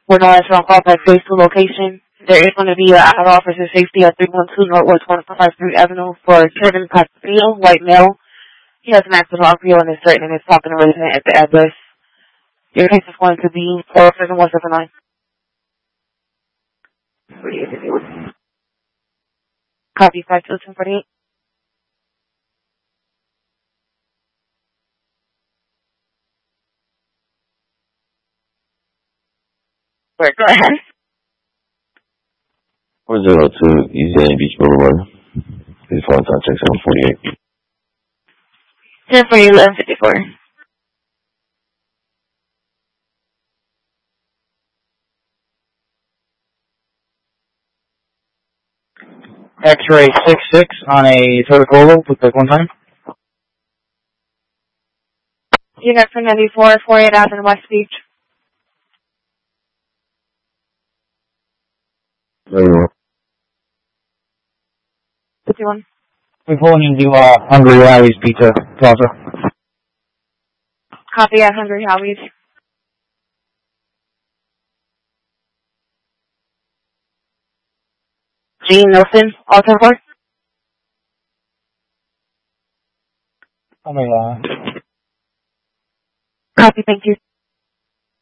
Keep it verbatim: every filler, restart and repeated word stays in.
We're no answer on call by phase two location. There is going to be an out officer safety at three one two Northwest one fifty-three Avenue for Kevin Castillo, white male. He has an active R P O and is threatening his talking to resident at the address. Your case is going to be four seven one seven nine. Copy five two two forty-eight. Wait, go ahead. four zero two East Zane Beach Boulevard. Please phone contact seven forty-eight. ten forty eleven fifty-four. X-ray six six on a Toyota Corolla with like one time. Unit for ninety-four, forty-eight Avenue West Beach. fifty-one. We're pulling into uh, Hungry Howie's Pizza Plaza. Copy at Hungry Howie's. G. Nelson, Alton Court. Oh my god. Copy, thank you.